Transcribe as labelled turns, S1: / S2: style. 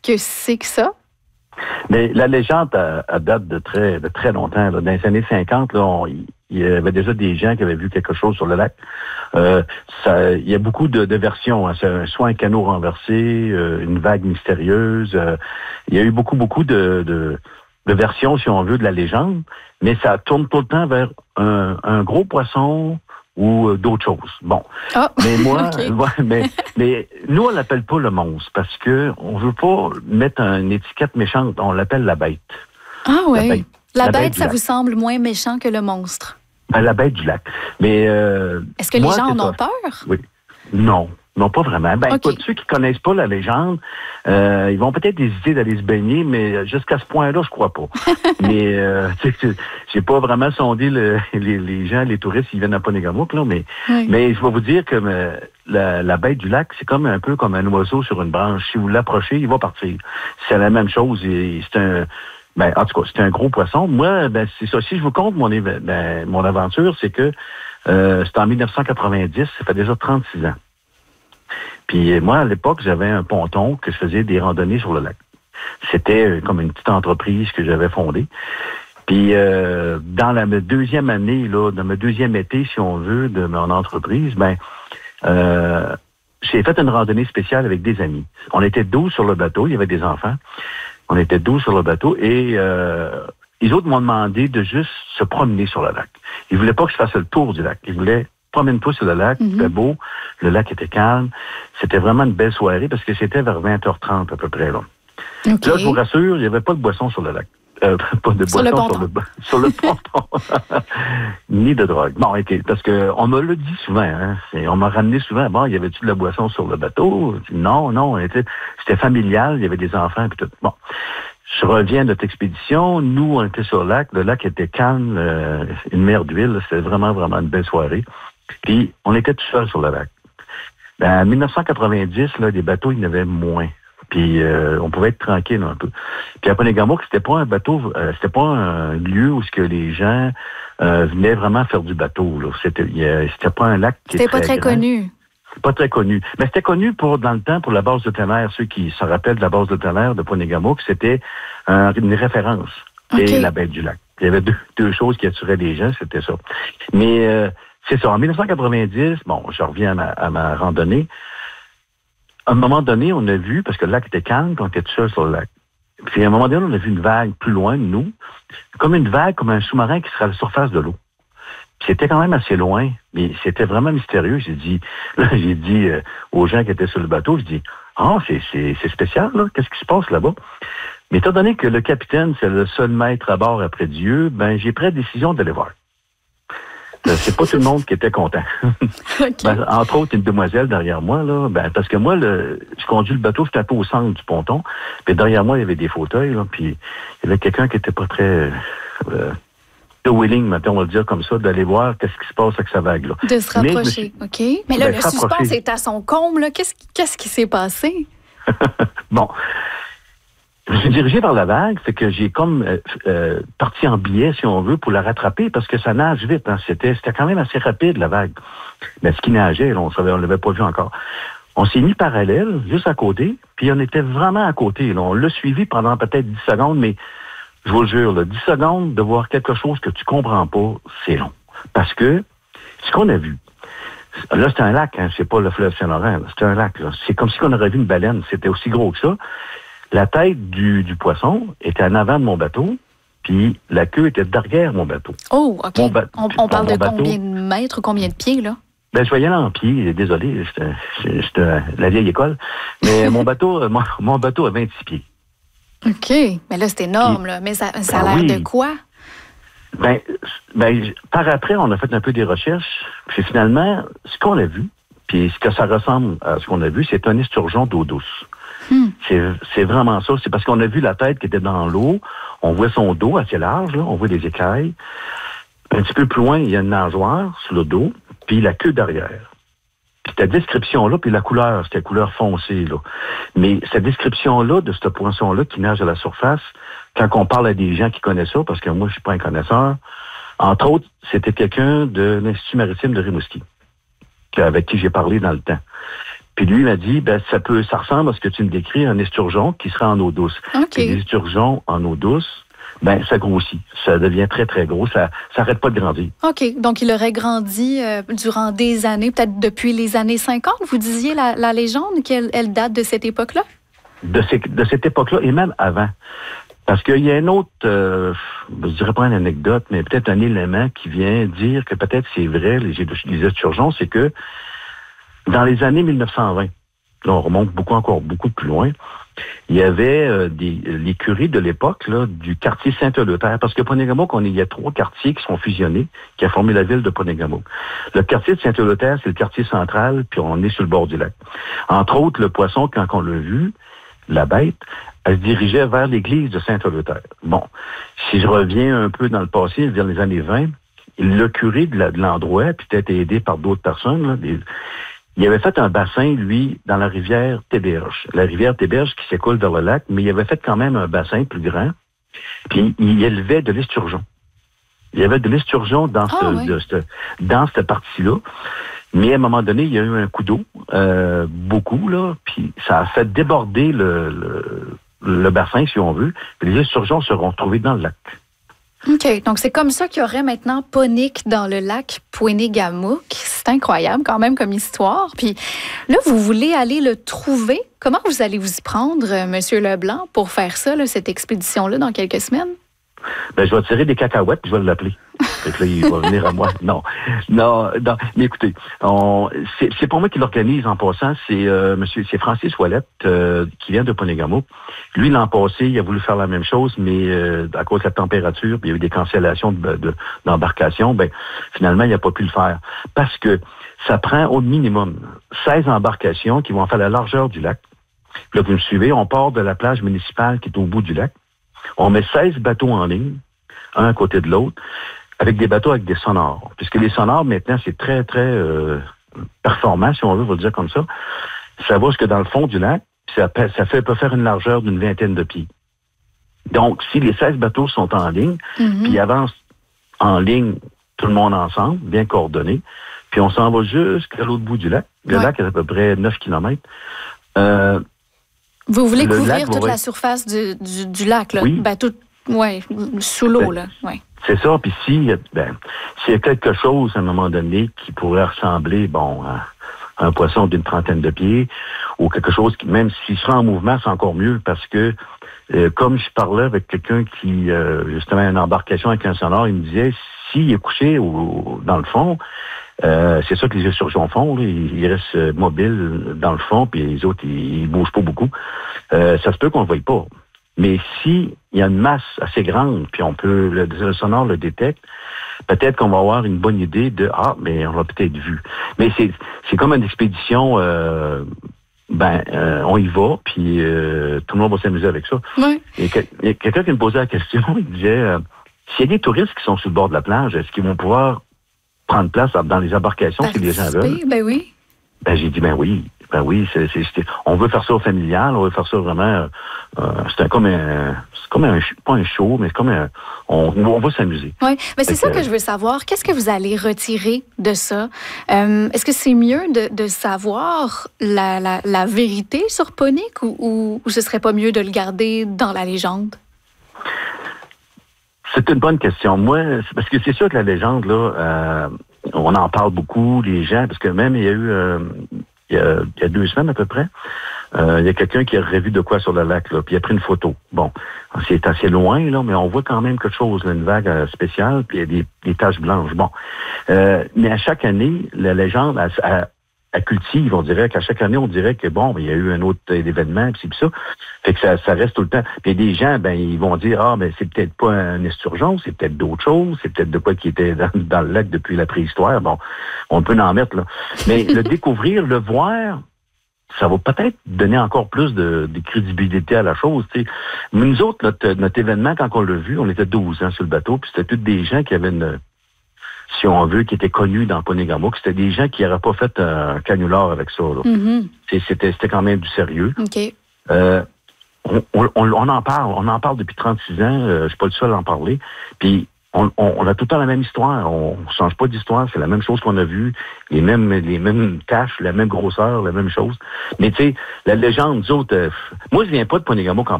S1: que c'est que ça?
S2: Mais la légende, elle date de très longtemps. Là. Dans les années 50, là, il y avait déjà des gens qui avaient vu quelque chose sur le lac. Il y a beaucoup de versions. Hein. C'est soit un canot renversé, une vague mystérieuse. Il y a eu beaucoup de versions, si on veut, de la légende. Mais ça tourne tout le temps vers un gros poisson ou d'autres choses. Bon.
S1: Oh,
S2: mais moi,
S1: okay.
S2: mais nous, on l'appelle pas le monstre parce que on veut pas mettre une étiquette méchante. On l'appelle la bête.
S1: Ah oui. La bête, ça
S2: vous
S1: semble moins méchant que le monstre.
S2: La bête du lac. Mais
S1: est-ce que les gens en ont peur?
S2: Oui. Non, pas vraiment. Ben,
S1: okay.
S2: Écoute, ceux qui connaissent pas la légende, ils vont peut-être hésiter d'aller se baigner, mais jusqu'à ce point-là, je crois pas. Mais j'ai pas vraiment sondé les gens, les touristes, ils viennent à Ponégamouk, là, mais je vais vous dire que la bête du lac, c'est comme un peu comme un oiseau sur une branche. Si vous l'approchez, il va partir. C'est la même chose. En tout cas, c'est un gros poisson. Moi, c'est ça. Si je vous compte mon aventure, c'est que c'était en 1990, ça fait déjà 36 ans. Puis moi, à l'époque, j'avais un ponton que je faisais des randonnées sur le lac. C'était comme une petite entreprise que j'avais fondée. Puis dans ma deuxième année, là, dans ma deuxième été, si on veut, de mon entreprise, j'ai fait une randonnée spéciale avec des amis. On était 12 sur le bateau, il y avait des enfants. On était 12 sur le bateau et les autres m'ont demandé de juste se promener sur le lac. Ils voulaient pas que je fasse le tour du lac. Ils voulaient promène-toi sur le lac, c'était beau, le lac était calme. C'était vraiment une belle soirée parce que c'était vers 20h30 à peu près. Là,
S1: okay.
S2: Là je vous rassure, il n'y avait pas de boisson sur le lac. Pas de
S1: sur
S2: boisson sur le ponton. Ni de drogue. Bon, OK, parce que on me l'a dit souvent, hein. On m'a ramené souvent, bon, y avait-tu de la boisson sur le bateau? Non, c'était familial, il y avait des enfants et tout. Bon. Je reviens de notre expédition. Nous, on était sur le lac était calme, une mer d'huile, c'était vraiment, vraiment une belle soirée. Puis, on était tout seul sur le lac. En 1990, là, les bateaux, il y en avait moins. Puis, on pouvait être tranquille un peu. Puis, à Ponégamouk, c'était pas un bateau, c'était pas un lieu où ce que les gens venaient vraiment faire du bateau. Là. C'était pas un lac qui
S1: était pas très
S2: grand.
S1: Connu.
S2: Pas très connu. Mais c'était connu dans le temps pour la base de Tonnerre. Ceux qui se rappellent de la base de Tonnerre de Ponégamouk, c'était une référence.
S1: Okay.
S2: Et la bête du lac. Il y avait deux choses qui attiraient les gens, c'était ça. Mais c'est ça. En 1990, bon, je reviens à ma randonnée. À un moment donné, on a vu, parce que le lac était calme, puis on était tout seul sur le lac. Puis à un moment donné, on a vu une vague plus loin de nous, comme une vague, comme un sous-marin qui serait à la surface de l'eau. Puis c'était quand même assez loin, mais c'était vraiment mystérieux. J'ai dit aux gens qui étaient sur le bateau, je dis, c'est spécial, là. Qu'est-ce qui se passe là-bas? Mais étant donné que le capitaine, c'est le seul maître à bord après Dieu, j'ai pris la décision d'aller voir. C'est pas tout le monde qui était content.
S1: Okay.
S2: Entre autres, une demoiselle derrière moi, là, parce que moi, je conduis le bateau, j'étais un peu au centre du ponton, puis derrière moi, il y avait des fauteuils, là, puis il y avait quelqu'un qui était pas très willing, maintenant, on va le dire comme ça, d'aller voir qu'est-ce qui se passe avec sa vague, là.
S1: De se rapprocher, OK. Mais là, le suspense est à son comble, là. Qu'est-ce qui s'est passé?
S2: Bon. Je suis dirigé vers la vague, fait que j'ai comme parti en biais, si on veut, pour la rattraper, parce que ça nage vite. Hein. C'était quand même assez rapide, la vague. Mais ce qui nageait, là, on l'avait pas vu encore. On s'est mis parallèle, juste à côté, puis on était vraiment à côté. Là. On l'a suivi pendant peut-être 10 secondes, mais je vous le jure, là, 10 secondes de voir quelque chose que tu comprends pas, c'est long. Parce que ce qu'on a vu, là, c'est un lac, hein, c'est pas le fleuve Saint-Laurent, c'est un lac. Là. C'est comme si on aurait vu une baleine. C'était aussi gros que ça. La tête du poisson était en avant de mon bateau, puis la queue était derrière mon bateau.
S1: Oh, OK. On parle de combien de mètres, combien de pieds, là?
S2: Je voyais là en pied, désolé, c'était la vieille école, mais mon bateau a 26 pieds.
S1: OK. Mais là, c'est énorme, là. Mais ça a l'air de quoi?
S2: Par après, on a fait un peu des recherches, puis finalement, ce qu'on a vu, puis ce que ça ressemble à ce qu'on a vu, c'est un esturgeon d'eau douce. C'est vraiment ça. C'est parce qu'on a vu la tête qui était dans l'eau. On voit son dos assez large, là. On voit des écailles. Un petit peu plus loin, il y a une nageoire sur le dos, puis la queue derrière. Puis ta description-là, puis la couleur, c'était couleur foncée, là. Mais cette description-là, de ce poisson-là qui nage à la surface, quand on parle à des gens qui connaissent ça, parce que moi, je suis pas un connaisseur, entre autres, c'était quelqu'un de l'Institut maritime de Rimouski, avec qui j'ai parlé dans le temps. Puis lui, il m'a dit, ça ressemble à ce que tu me décris, un esturgeon qui serait en eau douce.
S1: Okay.
S2: Et les esturgeons en eau douce, ça grossit. Ça devient très, très gros. Ça n'arrête pas de grandir.
S1: OK. Donc, il aurait grandi durant des années, peut-être depuis les années 50. Vous disiez la légende qu'elle date de cette époque-là? De
S2: cette époque-là et même avant. Parce qu'il y a une autre, je dirais pas une anecdote, mais peut-être un élément qui vient dire que peut-être c'est vrai, les esturgeons, c'est que dans les années 1920, là, on remonte encore beaucoup plus loin, il y avait les curés de l'époque là, du quartier Saint-Eleuthère, parce que Ponégamouk, il y a 3 quartiers qui sont fusionnés, qui a formé la ville de Ponégamouk. Le quartier de Saint-Eleuthère, c'est le quartier central, puis on est sur le bord du lac. Entre autres, le poisson, quand on l'a vu, la bête, elle se dirigeait vers l'église de Saint-Eleuthère. Bon, si je reviens un peu dans le passé, vers les années 20, le curé de l'endroit, puis peut-être aidé par d'autres personnes, là, il avait fait un bassin, lui, dans la rivière Théberge. La rivière Théberge qui s'écoule vers le lac, mais il avait fait quand même un bassin plus grand, puis il élevait de l'esturgeon. Il y avait de l'esturgeon dans cette partie-là. Mais à un moment donné, il y a eu un coup d'eau, beaucoup, là, puis ça a fait déborder le bassin, si on veut, puis les esturgeons se sont retrouvés dans le lac.
S1: OK. Donc, c'est comme ça qu'il y aurait maintenant Ponique dans le lac Ponégamouk. C'est incroyable quand même comme histoire. Puis là, vous voulez aller le trouver. Comment vous allez vous y prendre, M. Leblanc, pour faire ça, là, cette expédition-là, dans quelques semaines?
S2: Je vais tirer des cacahuètes, puis je vais l'appeler. Fait que là, il va venir à moi. Non. Mais écoutez, c'est pour moi qui l'organise en passant. C'est Francis Ouellette, qui vient de Ponégamouk. Lui, l'an passé, il a voulu faire la même chose, mais à cause de la température, puis il y a eu des cancellations d'embarcations, finalement, il n'a pas pu le faire. Parce que ça prend au minimum 16 embarcations qui vont faire la largeur du lac. Puis là, vous me suivez, on part de la plage municipale qui est au bout du lac. On met 16 bateaux en ligne, un à côté de l'autre, avec des bateaux avec des sonars. Puisque les sonars, maintenant, c'est très, très performant, si on veut le dire comme ça. Ça va jusque dans le fond du lac, puis ça peut faire une largeur d'une 20aine de pieds. Donc, si les 16 bateaux sont en ligne, puis ils avancent en ligne, tout le monde ensemble, bien coordonné, puis on s'en va jusqu'à l'autre bout du lac. Le lac est à peu près 9 km.
S1: Vous voulez couvrir toute la surface du lac, là?
S2: Oui.
S1: Sous l'eau, là. Ouais.
S2: C'est ça. Puis s'il y a quelque chose, à un moment donné, qui pourrait ressembler, à un poisson d'une 30aine de pieds, ou quelque chose qui, même s'il sera en mouvement, c'est encore mieux, parce que, comme je parlais avec quelqu'un qui, justement, a une embarcation avec un sonar, il me disait, s'il est couché dans le fond, c'est ça que les esturgeons font, là, ils restent mobiles dans le fond, puis les autres, ils bougent pas beaucoup. Ça se peut qu'on ne le voie pas. Mais s'il y a une masse assez grande, puis le sonar le détecte, peut-être qu'on va avoir une bonne idée mais on l'a peut-être vu. Mais c'est comme une expédition, on y va, puis tout le monde va s'amuser avec ça.
S1: Oui.
S2: Et il y a quelqu'un qui me posait la question, il disait, s'il y a des touristes qui sont sur le bord de la plage, est-ce qu'ils vont pouvoir prendre place dans les embarcations si les gens veulent?
S1: Ben oui.
S2: J'ai dit, oui. On veut faire ça au familial, on veut faire ça vraiment, c'est comme pas un show, mais c'est comme on va s'amuser.
S1: Oui, mais c'est ça que je veux savoir. Qu'est-ce que vous allez retirer de ça? Est-ce que c'est mieux de savoir la vérité sur Ponique ou ce serait pas mieux de le garder dans la légende?
S2: C'est une bonne question. Moi, parce que c'est sûr que la légende, là, on en parle beaucoup, les gens, parce que même il y a eu... il y a 2 semaines à peu près, il y a quelqu'un qui a revu de quoi sur le lac, là, puis il a pris une photo. Bon, c'est assez loin, là, mais on voit quand même quelque chose, là, une vague spéciale, puis il y a des taches blanches. Bon, mais à chaque année, la légende, elle cultive, on dirait qu'à chaque année, on dirait que il y a eu un autre événement, puis ça. Fait que ça reste tout le temps. Puis des gens, ils vont dire, mais c'est peut-être pas un esturgeon, c'est peut-être d'autres choses, c'est peut-être de quoi qui était dans le lac depuis la préhistoire. Bon, on peut en mettre, là. Mais le découvrir, le voir, ça va peut-être donner encore plus de crédibilité à la chose, tu sais. Mais nous autres, notre événement, quand on l'a vu, on était 12 sur le bateau, puis c'était tous des gens qui avaient si on veut, qui étaient connus dans Ponégamouk. C'était des gens qui n'auraient pas fait un canular avec ça, là. C'était quand même du sérieux.
S1: OK.
S2: On en parle depuis 36 ans, je suis pas le seul à en parler. Puis on a tout le temps la même histoire. On ne change pas d'histoire. C'est la même chose qu'on a vu. Les mêmes taches, la même grosseur, la même chose. Mais tu sais, la légende, nous autres, moi, je viens pas de Ponégamouk en